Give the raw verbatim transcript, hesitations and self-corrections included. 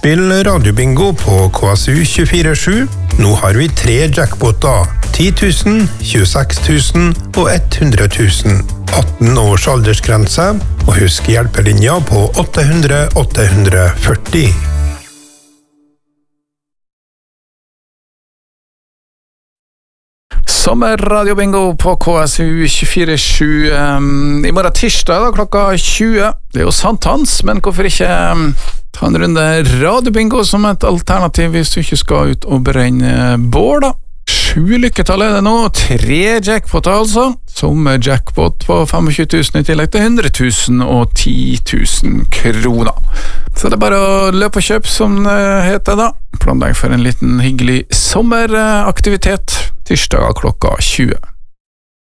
Spill radiobingo på K S U tjuefire sju. Nå har vi tre jackpoter. ti tusen, tjueseks tusen og hundre tusen. atten års aldersgrense, og husk hjelpelinja på åtte hundre åtte hundre førti. Sommerradiobingo på K S U tjuefire sju um, i morgen tirsdag da, klokka tjue. Det er jo sankthans, men hvorfor ikke um, ta en runde radiobingo som et alternativ hvis du ikke skal ut og brenne bål da. Sju lykketall er det nå, tre jackpot altså, som jackpot på tjuefem tusen i tillegg til hundre tusen og ti tusen kroner. Så det er bare å løpe og kjøpe som det heter da. Planlegg for en liten hyggelig sommeraktivitet tirsdag klokka tjue.